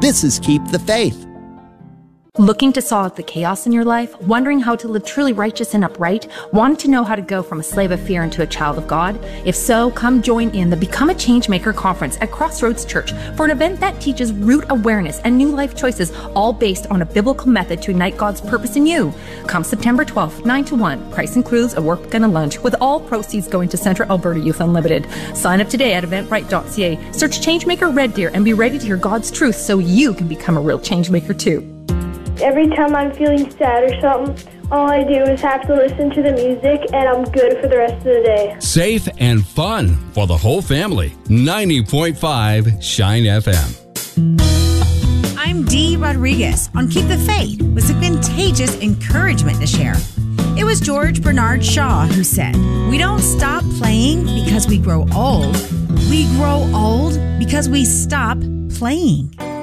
This is Keep the Faith. Looking to solve the chaos in your life? Wondering how to live truly righteous and upright? Wanting to know how to go from a slave of fear into a child of God? If so, come join in the Become a Changemaker conference at Crossroads Church for an event that teaches root awareness and new life choices, all based on a biblical method to ignite God's purpose in you. Come September 12th, 9 to 1. Price includes a work and a lunch, with all proceeds going to Central Alberta Youth Unlimited. Sign up today at eventbrite.ca. Search Changemaker Red Deer and be ready to hear God's truth so you can become a real changemaker too. Every time I'm feeling sad or something, all I do is have to listen to the music, and I'm good for the rest of the day. Safe and fun for the whole family. 90.5 Shine FM. I'm Dee Rodriguez on Keep the Faith with some contagious encouragement to share. It was George Bernard Shaw who said, "We don't stop playing because we grow old. We grow old because we stop playing."